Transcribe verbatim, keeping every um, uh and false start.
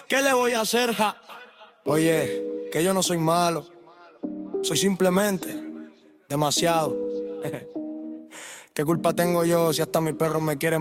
¿Qué le voy a hacer, ja? Oye, que yo no soy malo. Soy simplemente demasiado. ¿Qué culpa tengo yo si hasta mi perro me quiere